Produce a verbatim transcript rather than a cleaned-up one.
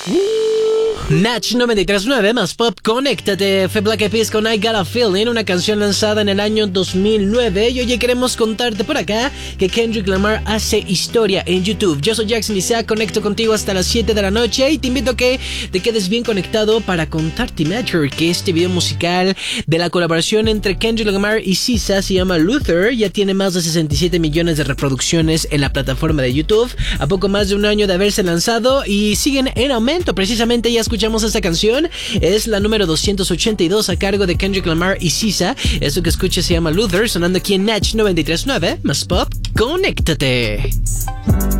Natch noventa y tres punto nueve más pop, conéctate. Fue Black Eyed Peas con I Got a Feeling, una canción lanzada en el año dos mil nueve. Y hoy queremos contarte por acá que Kendrick Lamar hace historia en YouTube. Yo soy Jackson Isaac, conecto contigo hasta las siete de la noche y te invito a que te quedes bien conectado para contarte, Matter, que este video musical de la colaboración entre Kendrick Lamar y S Z A se llama Luther. Ya tiene más de sesenta y siete millones de reproducciones en la plataforma de YouTube, a poco más de un año de haberse lanzado y siguen en aumento. Precisamente ya escuchamos esta canción, es la número doscientos ochenta y dos a cargo de Kendrick Lamar y S Z A. Eso que escuchas se llama Luther, sonando aquí en Natch noventa y tres punto nueve más pop, conéctate.